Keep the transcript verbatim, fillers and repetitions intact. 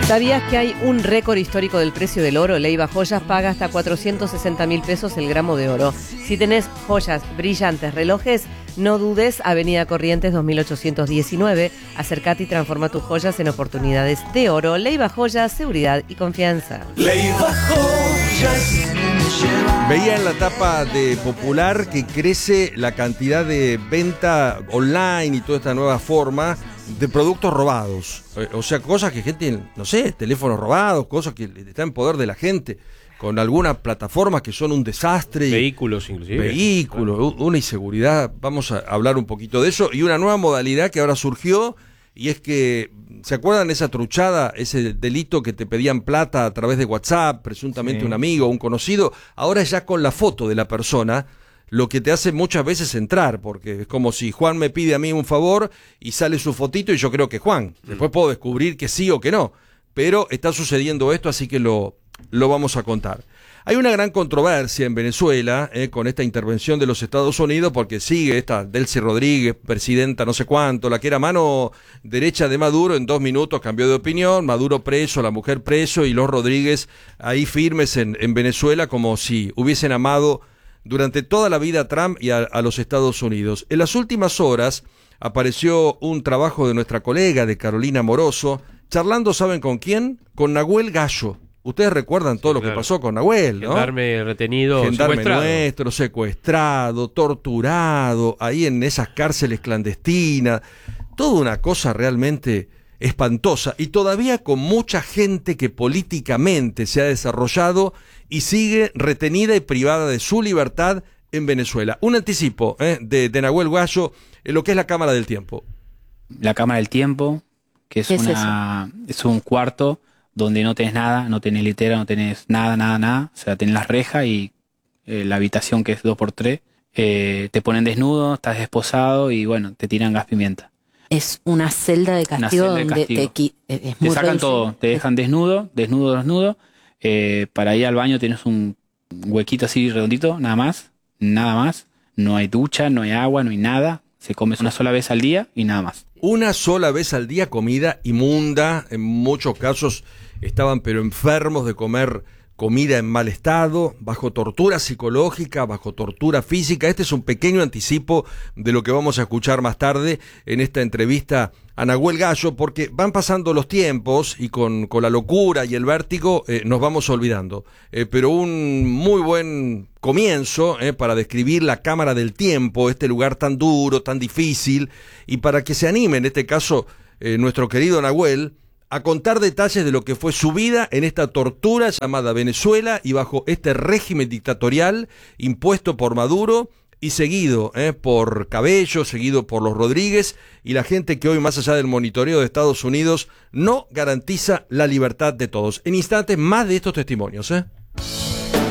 ¿Sabías que hay un récord histórico del precio del oro? Leiva Joyas paga hasta cuatrocientos sesenta mil pesos el gramo de oro. Si tenés joyas, brillantes, relojes, no dudes, Avenida Corrientes dos mil ochocientos diecinueve. Acércate y transforma tus joyas en oportunidades de oro. Leiva Joyas, seguridad y confianza. Leiva Joyas. Veía en la tapa de Popular que crece la cantidad de venta online y toda esta nueva forma de productos robados. O sea, cosas que gente, no sé, teléfonos robados, cosas que están en poder de la gente, con algunas plataformas que son un desastre. Vehículos, inclusive. Vehículos, claro. Una inseguridad. Vamos a hablar un poquito de eso. Y una nueva modalidad que ahora surgió, y es que, ¿se acuerdan esa truchada, ese delito que te pedían plata a través de WhatsApp, presuntamente sí. Un amigo, un conocido? Ahora ya con la foto de la persona, lo que te hace muchas veces entrar, porque es como si Juan me pide a mí un favor y sale su fotito y yo creo que Juan. Después puedo descubrir que sí o que no, pero está sucediendo esto, así que lo, lo vamos a contar. Hay una gran controversia en Venezuela eh, con esta intervención de los Estados Unidos, porque sigue esta Delcy Rodríguez, presidenta no sé cuánto, la que era mano derecha de Maduro, en dos minutos cambió de opinión, Maduro preso, la mujer preso y los Rodríguez ahí firmes en, en Venezuela como si hubiesen amado durante toda la vida a Trump y a, a los Estados Unidos. En las últimas horas apareció un trabajo de nuestra colega, de Carolina Moroso, charlando, ¿saben con quién? Con Nahuel Gallo. Ustedes recuerdan todo sí, lo claro. que pasó con Nahuel, ¿no? Gendarme retenido, Gendarme secuestrado. nuestro, secuestrado, torturado, ahí en esas cárceles clandestinas. Toda una cosa realmente espantosa, y todavía con mucha gente que políticamente se ha desarrollado y sigue retenida y privada de su libertad en Venezuela. Un anticipo ¿eh? de, de Nahuel Gallo en lo que es la Cámara del Tiempo. La Cámara del Tiempo, que es, una, es, es un cuarto donde no tenés nada, no tenés litera, no tenés nada, nada, nada. O sea, tenés las rejas y eh, la habitación que es dos por tres. Eh, te ponen desnudo, estás esposado y bueno, te tiran gas pimienta. Es una celda de castigo celda de donde castigo. te, es muy te sacan reducido. Todo, te dejan desnudo, desnudo, desnudo. Eh, para ir al baño tienes un huequito así redondito, nada más, nada más. No hay ducha, no hay agua, no hay nada. Se come una sola vez al día y nada más. Una sola vez al día, comida inmunda. En muchos casos estaban pero enfermos de comer comida en mal estado, bajo tortura psicológica, bajo tortura física. Este es un pequeño anticipo de lo que vamos a escuchar más tarde en esta entrevista a Nahuel Gallo, porque van pasando los tiempos y con, con la locura y el vértigo eh, nos vamos olvidando. Eh, pero un muy buen comienzo eh, para describir la Cámara del Tiempo, este lugar tan duro, tan difícil, y para que se anime, en este caso, eh, nuestro querido Nahuel, a contar detalles de lo que fue su vida en esta tortura llamada Venezuela y bajo este régimen dictatorial impuesto por Maduro y seguido eh, por Cabello, seguido por los Rodríguez y la gente que hoy, más allá del monitoreo de Estados Unidos, no garantiza la libertad de todos. En instantes, más de estos testimonios, ¿eh?